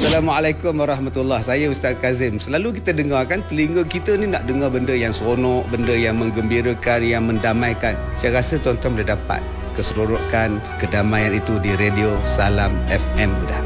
Assalamualaikum warahmatullahi. Saya Ustaz Kazim. Selalu kita dengarkan, telinga kita ni nak dengar benda yang seronok, benda yang menggembirakan, yang mendamaikan. Saya rasa tuan-tuan boleh dapat keseronokan, kedamaian itu di radio Salam FM.